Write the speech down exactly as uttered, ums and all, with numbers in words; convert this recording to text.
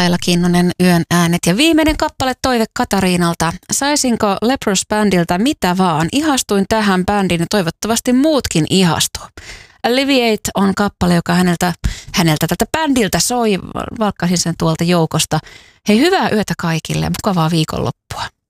Laila Kinnunen, Yön äänet. Ja viimeinen kappale toive Katariinalta. Saisinko Leprous-bändiltä mitä vaan? Ihastuin tähän bändiin ja toivottavasti muutkin ihastuu. Alleviate on kappale, joka häneltä, häneltä tältä bändiltä soi. Valkkasin sen tuolta joukosta. Hei, hyvää yötä kaikille. Mukavaa viikonloppua.